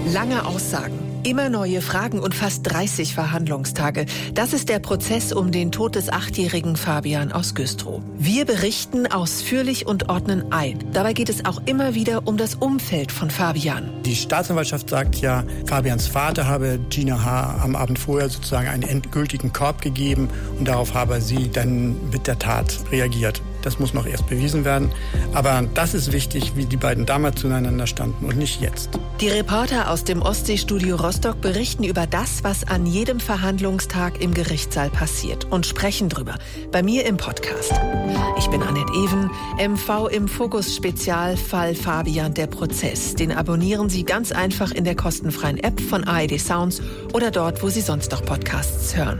Lange Aussagen, immer neue Fragen und fast 30 Verhandlungstage. Das ist der Prozess um den Tod des 8-jährigen Fabian aus Güstrow. Wir berichten ausführlich und ordnen ein. Dabei geht es auch immer wieder um das Umfeld von Fabian. Die Staatsanwaltschaft sagt ja, Fabians Vater habe Gina H. am Abend vorher sozusagen einen endgültigen Korb gegeben und darauf habe sie dann mit der Tat reagiert. Das muss noch erst bewiesen werden. Aber das ist wichtig, wie die beiden damals zueinander standen und nicht jetzt. Die Reporter aus dem Ostseestudio Rostock berichten über das, was an jedem Verhandlungstag im Gerichtssaal passiert und sprechen drüber. Bei mir im Podcast. Ich bin Annette Even, MV im Fokus Spezial Fall Fabian der Prozess. Den abonnieren Sie ganz einfach in der kostenfreien App von ARD Sounds oder dort, wo Sie sonst noch Podcasts hören.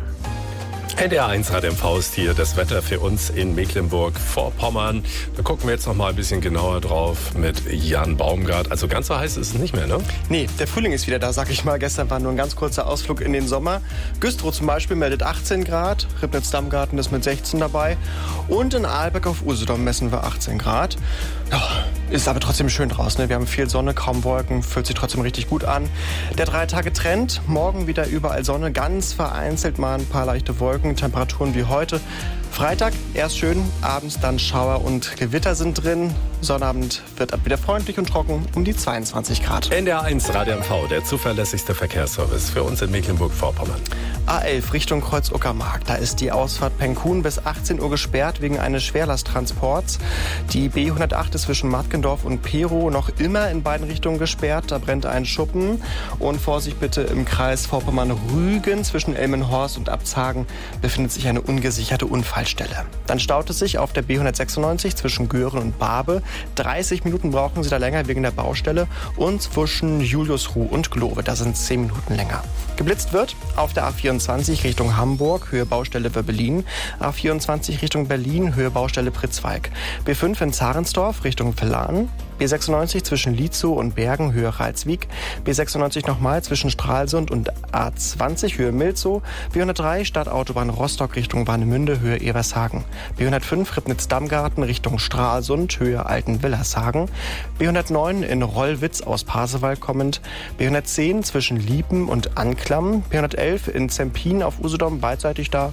NDR1 Rad MV ist hier, das Wetter für uns in Mecklenburg-Vorpommern. Da gucken wir jetzt noch mal ein bisschen genauer drauf mit Jan Baumgart. Also ganz so heiß ist es nicht mehr, ne? Nee, der Frühling ist wieder da, sag ich mal. Gestern war nur ein ganz kurzer Ausflug in den Sommer. Güstrow zum Beispiel meldet 18 Grad, Ribnitz-Dammgarten ist mit 16 dabei und in Ahlbeck auf Usedom messen wir 18 Grad. Ja, ist aber trotzdem schön draußen, ne? Wir haben viel Sonne, kaum Wolken, fühlt sich trotzdem richtig gut an. Der 3-Tage-Trend, morgen wieder überall Sonne, ganz vereinzelt mal ein paar leichte Wolken. Temperaturen wie heute. Freitag erst schön, abends dann Schauer und Gewitter sind drin. Sonnabend wird ab wieder freundlich und trocken, um die 22 Grad. NDR1 Radio MV, der zuverlässigste Verkehrsservice für uns in Mecklenburg-Vorpommern. A11 Richtung Kreuz-Uckermark. Da ist die Ausfahrt Penkhuhn bis 18 Uhr gesperrt wegen eines Schwerlasttransports. Die B108 ist zwischen Matkendorf und Perow noch immer in beiden Richtungen gesperrt. Da brennt ein Schuppen. Und Vorsicht bitte im Kreis Vorpommern-Rügen zwischen Elmenhorst und Abzhagen befindet sich eine ungesicherte Unfallstelle. Dann staut es sich auf der B196 zwischen Göhren und Barbe. 30 Minuten brauchen Sie da länger wegen der Baustelle. Und zwischen Juliusruh und Glove, da sind 10 Minuten länger. Geblitzt wird auf der A24 Richtung Hamburg, Höhe Baustelle Wöbbelin. A24 Richtung Berlin, Höhe Baustelle Pritzwalk. B5 in Zarensdorf Richtung Villan. B96 zwischen Lietzow und Bergen, Höhe Ralswiek. B96 nochmal zwischen Stralsund und A20, Höhe Milzow. B103 Stadtautobahn Rostock Richtung Warnemünde, Höhe Evershagen. B105 Ribnitz-Dammgarten Richtung Stralsund, Höhe Altenwillershagen. B109 in Rollwitz aus Pasewalk kommend. B110 zwischen Liepen und Anklam. B111 in Zempin auf Usedom, beidseitig da.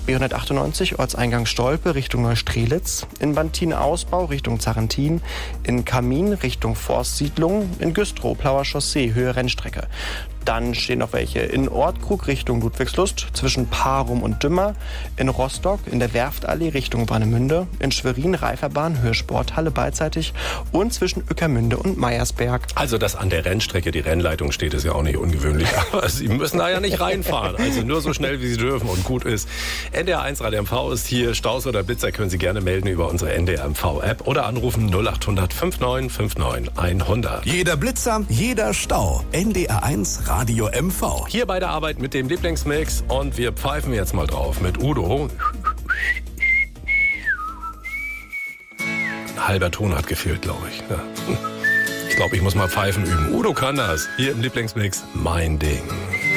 B198 Ortseingang Stolpe Richtung Neustrelitz. In Bantin Ausbau Richtung Zarentin. In Kamin Richtung Forstsiedlung, in Güstrow, Plauer Chaussee, Höhe Rennstrecke. Dann stehen noch welche in Ortkrug Richtung Ludwigslust, zwischen Parum und Dümmer, in Rostock, in der Werftallee Richtung Warnemünde, in Schwerin, Reiferbahn, Höhe Sporthalle beidseitig und zwischen Ueckermünde und Meiersberg. Also, dass an der Rennstrecke die Rennleitung steht, ist ja auch nicht ungewöhnlich. Aber Sie müssen da ja nicht reinfahren. Also nur so schnell, wie Sie dürfen und gut ist. NDR1 Radio MV ist hier. Staus oder Blitzer können Sie gerne melden über unsere NDR MV-App oder anrufen 0800 5959 100. Jeder Blitzer, jeder Stau. NDR1 Radio MV. Hier bei der Arbeit mit dem Lieblingsmix und wir pfeifen jetzt mal drauf mit Udo. Ein halber Ton hat gefehlt, glaube ich. Ja. Ich glaube, ich muss mal pfeifen üben. Udo kann das. Hier im Lieblingsmix, mein Ding.